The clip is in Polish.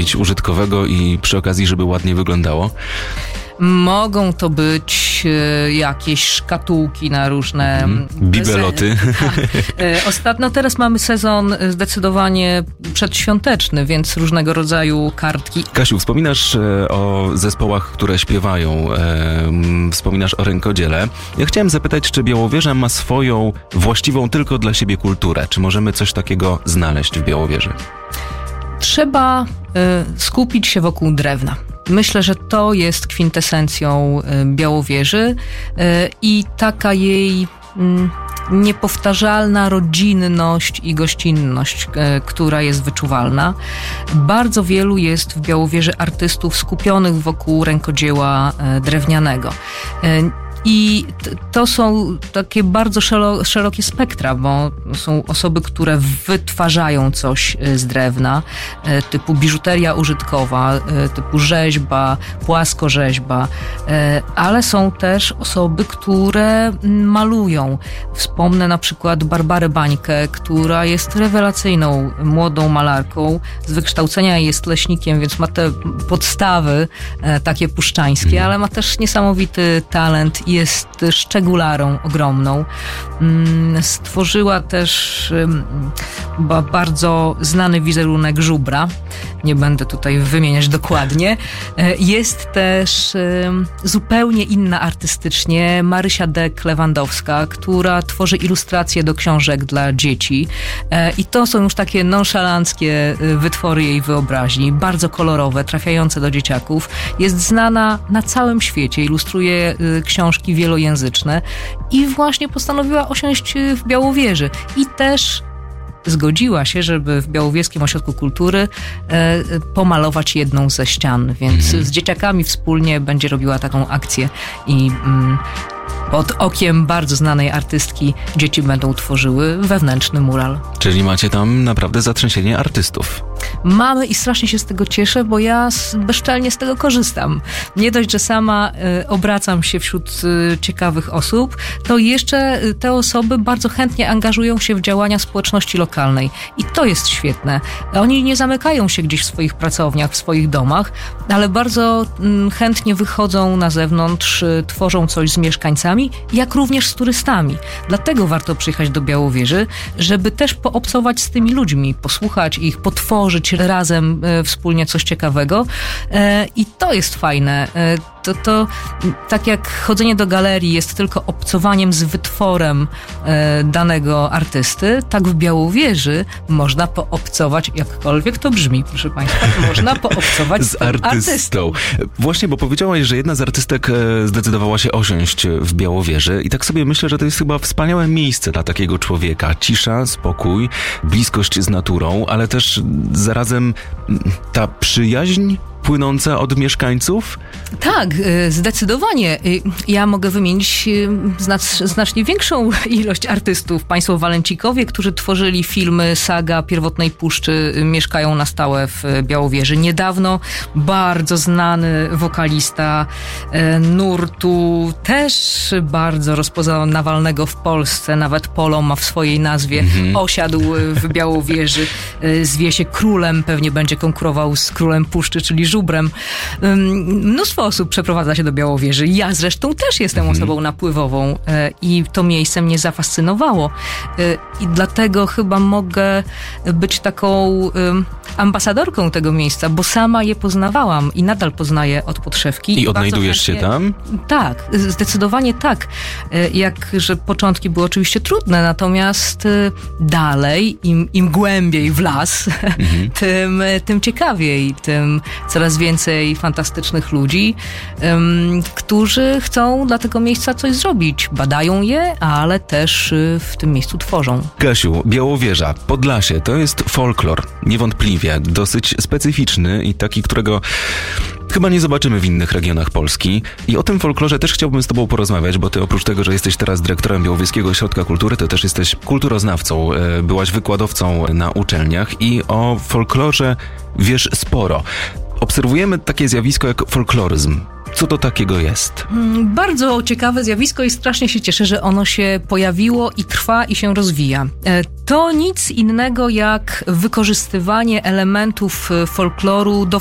użytkowego i przy okazji, żeby ładnie wyglądało? Mogą to być jakieś szkatułki na różne... bibeloty. Tak. Teraz mamy sezon zdecydowanie przedświąteczny, więc różnego rodzaju kartki. Kasiu, wspominasz o zespołach, które śpiewają, wspominasz o rękodziele. Ja chciałem zapytać, czy Białowieża ma swoją właściwą tylko dla siebie kulturę? Czy możemy coś takiego znaleźć w Białowieży? Trzeba skupić się wokół drewna. Myślę, że to jest kwintesencją Białowieży i taka jej niepowtarzalna rodzinność i gościnność, która jest wyczuwalna. Bardzo wielu jest w Białowieży artystów skupionych wokół rękodzieła drewnianego. I to są takie bardzo szerokie spektra, bo są osoby, które wytwarzają coś z drewna, typu biżuteria użytkowa, typu rzeźba, płaskorzeźba, ale są też osoby, które malują. Wspomnę na przykład Barbarę Bańkę, która jest rewelacyjną młodą malarką. Z wykształcenia jest leśnikiem, więc ma te podstawy takie puszczańskie, ale ma też niesamowity talent i jest szczegularą ogromną. Stworzyła też bardzo znany wizerunek żubra. Nie będę tutaj wymieniać dokładnie. Jest też zupełnie inna artystycznie Marysia Dek-Lewandowska, która tworzy ilustracje do książek dla dzieci. I to są już takie nonszalanckie wytwory jej wyobraźni, bardzo kolorowe, trafiające do dzieciaków. Jest znana na całym świecie, ilustruje książki wielojęzyczne i właśnie postanowiła osiąść w Białowieży. I też zgodziła się, żeby w Białowieskim Ośrodku Kultury pomalować jedną ze ścian, więc z dzieciakami wspólnie będzie robiła taką akcję i pod okiem bardzo znanej artystki dzieci będą tworzyły wewnętrzny mural. Czyli macie tam naprawdę zatrzęsienie artystów. Mamy i strasznie się z tego cieszę, bo ja bezczelnie z tego korzystam. Nie dość, że sama obracam się wśród ciekawych osób, to jeszcze te osoby bardzo chętnie angażują się w działania społeczności lokalnej. I to jest świetne. Oni nie zamykają się gdzieś w swoich pracowniach, w swoich domach, ale bardzo chętnie wychodzą na zewnątrz, tworzą coś z mieszkańcami, jak również z turystami. Dlatego warto przyjechać do Białowieży, żeby też poobcować z tymi ludźmi, posłuchać ich, potworzyć razem wspólnie coś ciekawego. I to jest fajne. To tak jak chodzenie do galerii jest tylko obcowaniem z wytworem danego artysty, tak w Białowieży można poobcować, jakkolwiek to brzmi, proszę Państwa, można poobcować z artystą. Właśnie, bo powiedziałaś, że jedna z artystek zdecydowała się osiąść w Białowieży i tak sobie myślę, że to jest chyba wspaniałe miejsce dla takiego człowieka. Cisza, spokój, bliskość z naturą, ale też zarazem ta przyjaźń płynąca od mieszkańców? Tak, zdecydowanie. Ja mogę wymienić znacznie większą ilość artystów. Państwo Walencikowie, którzy tworzyli filmy Saga Pierwotnej Puszczy, mieszkają na stałe w Białowieży. Niedawno bardzo znany wokalista nurtu, też bardzo rozpoznawalnego w Polsce, nawet Polo ma w swojej nazwie, osiadł w Białowieży. Zwie się Królem, pewnie będzie konkurował z Królem Puszczy, czyli żubrem. Mnóstwo osób przeprowadza się do Białowieży. Ja zresztą też jestem osobą napływową i to miejsce mnie zafascynowało. I dlatego chyba mogę być taką ambasadorką tego miejsca, bo sama je poznawałam i nadal poznaję od podszewki. I odnajdujesz się tam? Tak, zdecydowanie tak. Jakże początki były oczywiście trudne, natomiast dalej, im głębiej w las, tym ciekawiej, tym coraz więcej fantastycznych ludzi, którzy chcą dla tego miejsca coś zrobić. Badają je, ale też w tym miejscu tworzą. Kasiu, Białowieża, Podlasie, to jest folklor, niewątpliwie, dosyć specyficzny i taki, którego chyba nie zobaczymy w innych regionach Polski. I o tym folklorze też chciałbym z tobą porozmawiać, bo ty oprócz tego, że jesteś teraz dyrektorem Białowieskiego Ośrodka Kultury, to też jesteś kulturoznawcą, byłaś wykładowcą na uczelniach i o folklorze wiesz sporo. Obserwujemy takie zjawisko jak folkloryzm. Co to takiego jest? Bardzo ciekawe zjawisko i strasznie się cieszę, że ono się pojawiło i trwa i się rozwija. To nic innego jak wykorzystywanie elementów folkloru do